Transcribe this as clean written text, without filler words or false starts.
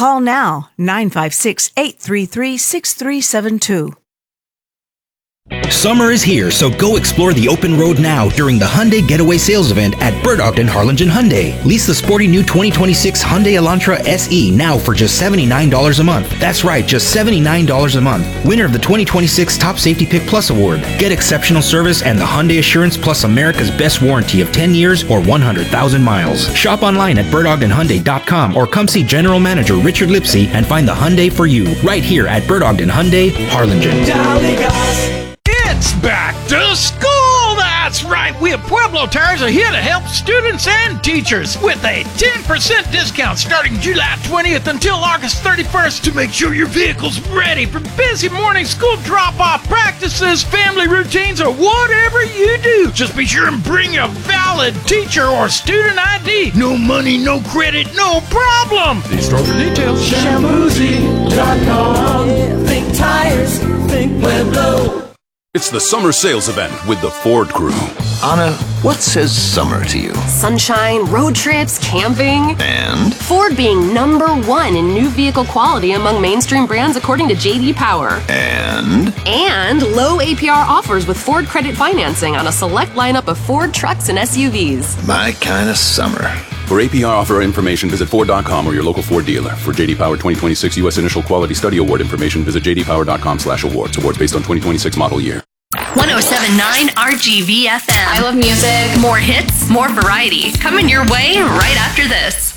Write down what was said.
Call now, 956-833-6372. Summer is here, so go explore the open road now during the Hyundai Getaway Sales Event at Bird Ogden Harlingen Hyundai. Lease the sporty new 2026 Hyundai Elantra SE now for just $79 a month. That's right, just $79 a month. Winner of the 2026 Top Safety Pick Plus Award. Get exceptional service and the Hyundai Assurance Plus America's best warranty of 10 years or 100,000 miles. Shop online at birdogdenhyundai.com or come see General Manager Richard Lipsy and find the Hyundai for you right here at Bird Ogden Hyundai, Harlingen. It's back to school! That's right! We at Pueblo Tires are here to help students and teachers with a 10% discount starting July 20th until August 31st to make sure your vehicle's ready for busy morning school drop-off practices, family routines, or whatever you do. Just be sure and bring a valid teacher or student ID. No money, no credit, no problem! See store for details. Shamuzi.com. Think tires, think Pueblo. It's the summer sales event with the Ford crew. Anna, what says summer to you? Sunshine, road trips, camping. And? Ford being #1 in new vehicle quality among mainstream brands according to J.D. Power. And? And low APR offers with Ford credit financing on a select lineup of Ford trucks and SUVs. My kind of summer. For APR offer information, visit Ford.com or your local Ford dealer. For J.D. Power 2026 U.S. Initial Quality Study Award information, visit jdpower.com/awards. Awards based on 2026 model year. 107.9 RGV FM. I love music. More hits, more variety. Coming your way right after this.